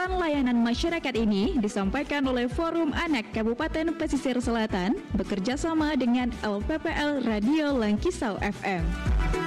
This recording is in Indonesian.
Pesan layanan masyarakat ini disampaikan oleh Forum Anak Kabupaten Pesisir Selatan bekerja sama dengan LPPL Radio Langkisau FM.